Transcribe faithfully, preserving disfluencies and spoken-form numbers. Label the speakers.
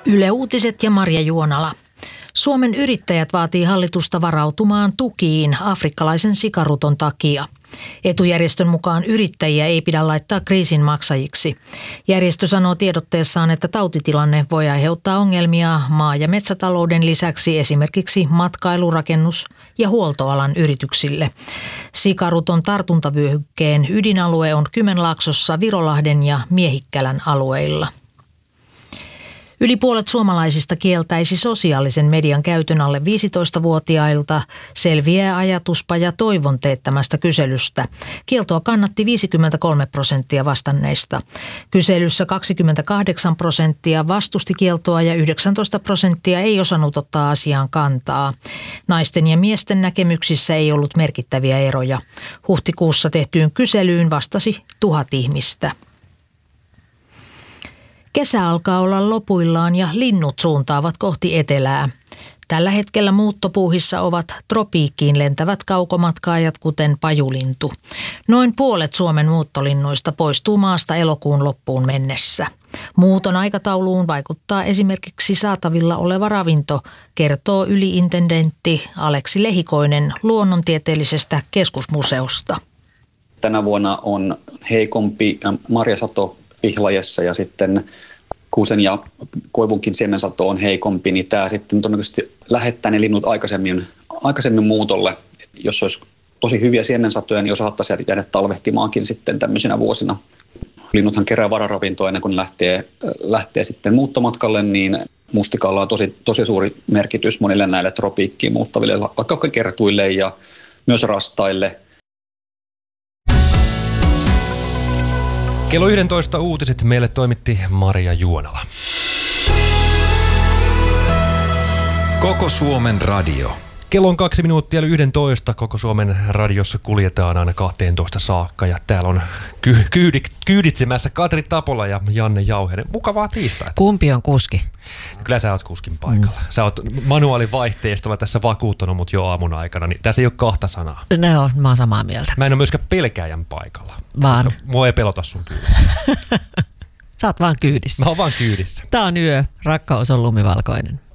Speaker 1: Yle Uutiset ja Marja Juonala. Suomen yrittäjät vaatii hallitusta varautumaan tukiin afrikkalaisen sikaruton takia. Etujärjestön mukaan yrittäjiä ei pidä laittaa kriisin maksajiksi. Järjestö sanoo tiedotteessaan, että tautitilanne voi aiheuttaa ongelmia maa- ja metsätalouden lisäksi esimerkiksi matkailu-, rakennus- ja huoltoalan yrityksille. Sikaruton tartuntavyöhykkeen ydinalue on Kymenlaaksossa, Virolahden ja Miehikkälän alueilla. Yli puolet suomalaisista kieltäisi sosiaalisen median käytön alle viisitoistavuotiailta, selviää ajatuspaja Toivon teettämästä kyselystä. Kieltoa kannatti viisikymmentäkolme prosenttia vastanneista. Kyselyssä kaksikymmentäkahdeksan prosenttia vastusti kieltoa ja yhdeksäntoista prosenttia ei osannut ottaa asiaan kantaa. Naisten ja miesten näkemyksissä ei ollut merkittäviä eroja. Huhtikuussa tehtyyn kyselyyn vastasi tuhat ihmistä. Kesä alkaa olla lopuillaan ja linnut suuntaavat kohti etelää. Tällä hetkellä muuttopuuhissa ovat tropiikkiin lentävät kaukomatkaajat, kuten pajulintu. Noin puolet Suomen muuttolinnuista poistuu maasta elokuun loppuun mennessä. Muuton aikatauluun vaikuttaa esimerkiksi saatavilla oleva ravinto, kertoo yliintendentti Aleksi Lehikoinen Luonnontieteellisestä keskusmuseosta.
Speaker 2: Tänä vuonna on heikompi marjasato pihlajessa ja sitten kuusen ja koivunkin siemensato on heikompi, niin tämä sitten todennäköisesti lähettää ne linnut aikaisemmin, aikaisemmin muutolle. Jos olisi tosi hyviä siemensatoja, niin saattaisi jäädä talvehtimaankin sitten tämmöisinä vuosina. Linnuthan kerää vararavintoa ennen kuin lähtee, lähtee sitten muuttomatkalle, niin mustikalla on tosi, tosi suuri merkitys monille näille tropiikkiin muuttaville, vaikka kertuille ja myös rastaille.
Speaker 3: Kello yksitoista uutiset meille toimitti Marja Juonala.
Speaker 4: Koko Suomen radio.
Speaker 3: Kello on kaksi minuuttia eli yksitoista. Koko Suomen radiossa kuljetaan aina kahteentoista saakka ja täällä on ky- kyydik- kyyditsemässä Katri Tapola ja Janne Jauhinen. Mukavaa tiistaita.
Speaker 5: Kumpi on kuski?
Speaker 3: Kyllä sä oot kuskin paikalla. Mm. Sä oot manuaalivaihteistolla tässä vakuuttanut mut jo aamun aikana, niin tässä ei ole kahta sanaa.
Speaker 5: No, mä oon samaa mieltä.
Speaker 3: Mä en ole myöskään pelkääjän paikalla.
Speaker 5: Vaan.
Speaker 3: Mua ei pelota sun kyydissä.
Speaker 5: Sä oot vaan kyydissä.
Speaker 3: Mä oon vaan kyydissä.
Speaker 5: Tää on yö. Rakkaus on lumivalkoinen.